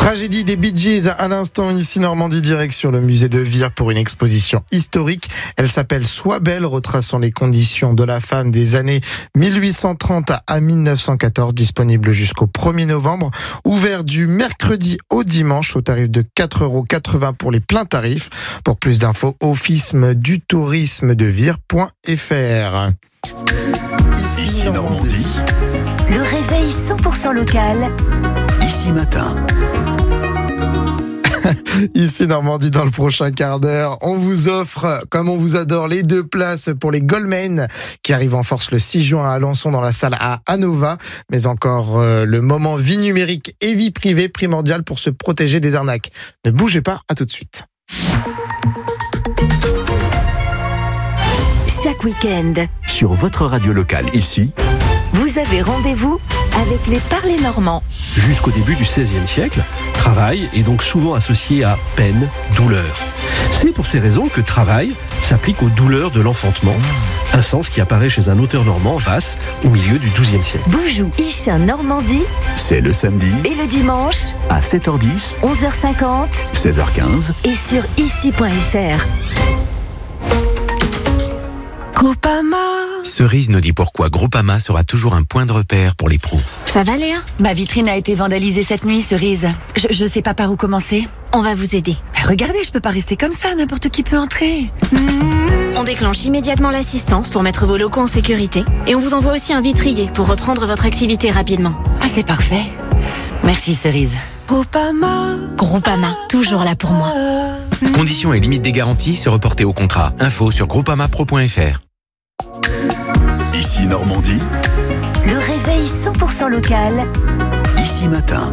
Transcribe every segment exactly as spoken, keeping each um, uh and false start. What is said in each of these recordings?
Tragédie des Bee Gees à l'instant ici Normandie, direct sur le musée de Vire pour une exposition historique. Elle s'appelle Sois belle, retraçant les conditions de la femme des années mille huit cent trente à mille neuf cent quatorze, disponible jusqu'au premier novembre, ouvert du mercredi au dimanche au tarif de quatre euros quatre-vingts pour les pleins tarifs. Pour plus d'infos, office du tourisme de vire point f r. Ici, Ici Normandie. Le réveil cent pour cent local. Ici matin. Ici Normandie, dans le prochain quart d'heure, on vous offre, comme on vous adore, les deux places pour les Goldman qui arrivent en force le six juin à Alençon dans la salle à Anova. Mais encore euh, le moment vie numérique et vie privée primordial pour se protéger des arnaques. Ne bougez pas, à tout de suite. Chaque week-end, sur votre radio locale ici, vous avez rendez-vous avec les Parlers Normands. Jusqu'au début du seizième siècle, travail est donc souvent associé à peine, douleur. C'est pour ces raisons que travail s'applique aux douleurs de l'enfantement, un sens qui apparaît chez un auteur normand, Vasse, au milieu du douzième siècle. Boujou, Ichin, Normandie, c'est le samedi et le dimanche à sept heures dix, onze heures cinquante, seize heures quinze et sur ici point f r. Groupama. Cerise nous dit pourquoi Groupama sera toujours un point de repère pour les pros. Ça va Léa ? Ma vitrine a été vandalisée cette nuit, Cerise. Je, je sais pas par où commencer. On va vous aider. Regardez, je peux pas rester comme ça, n'importe qui peut entrer. Mmh. On déclenche immédiatement l'assistance pour mettre vos locaux en sécurité. Et on vous envoie aussi un vitrier pour reprendre votre activité rapidement. Ah, c'est parfait. Merci Cerise. Groupama. Groupama, toujours là pour moi. Conditions et limites des garanties se reporter au contrat. Info sur groupama pro point f r. Ici Normandie. Le réveil cent pour cent local. Ici matin.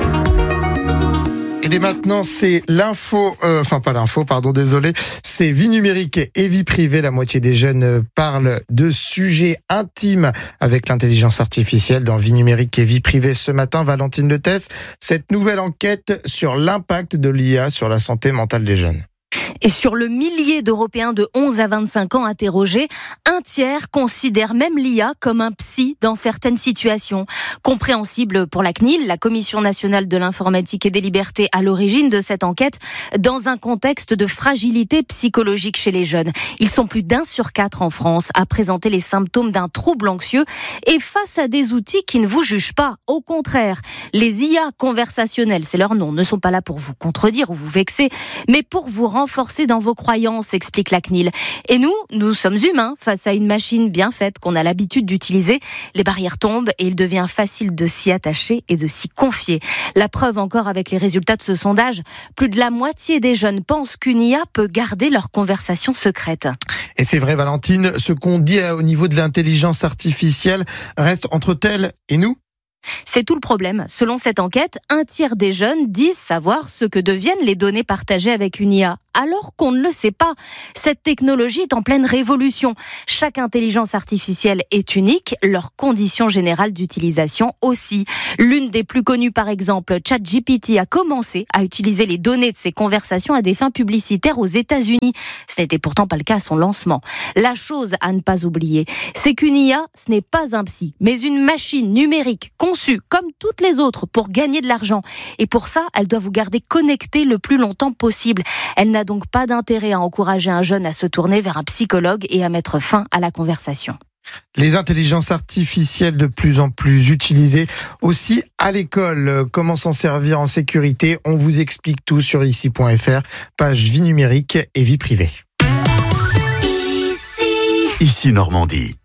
Et dès maintenant, c'est l'info, euh, enfin pas l'info, pardon, désolé, c'est vie numérique et vie privée. La moitié des jeunes parlent de sujets intimes avec l'intelligence artificielle dans vie numérique et vie privée. Ce matin, Valentine Letès, cette nouvelle enquête sur l'impact de l'I A sur la santé mentale des jeunes. Et sur le millier d'Européens de onze à vingt-cinq ans interrogés, un tiers considère même l'I A comme un psy dans certaines situations. Compréhensible pour la C N I L, la Commission nationale de l'informatique et des libertés, à l'origine de cette enquête, dans un contexte de fragilité psychologique chez les jeunes. Ils sont plus d'un sur quatre en France à présenter les symptômes d'un trouble anxieux et face à des outils qui ne vous jugent pas. Au contraire, les I A conversationnelles, c'est leur nom, ne sont pas là pour vous contredire ou vous vexer, mais pour vous renforcer dans vos croyances, explique la C N I L. Et nous, nous sommes humains face à une machine bien faite qu'on a l'habitude d'utiliser. Les barrières tombent et il devient facile de s'y attacher et de s'y confier. La preuve encore avec les résultats de ce sondage, plus de la moitié des jeunes pensent qu'une I A peut garder leur conversation secrète. Et c'est vrai, Valentine, ce qu'on dit au niveau de l'intelligence artificielle reste entre elle et nous. C'est tout le problème. Selon cette enquête, un tiers des jeunes disent savoir ce que deviennent les données partagées avec une I A. Alors qu'on ne le sait pas. Cette technologie est en pleine révolution. Chaque intelligence artificielle est unique, leurs conditions générales d'utilisation aussi. L'une des plus connues, par exemple, ChatGPT, a commencé à utiliser les données de ses conversations à des fins publicitaires aux États-Unis. Ce n'était pourtant pas le cas à son lancement. La chose à ne pas oublier, c'est qu'une I A, ce n'est pas un psy, mais une machine numérique conçue comme toutes les autres pour gagner de l'argent. Et pour ça, elle doit vous garder connecté le plus longtemps possible. Elle n'a donc pas d'intérêt à encourager un jeune à se tourner vers un psychologue et à mettre fin à la conversation. Les intelligences artificielles de plus en plus utilisées aussi à l'école. Comment s'en servir en sécurité ? On vous explique tout sur ici point f r, page vie numérique et vie privée. Ici Normandie.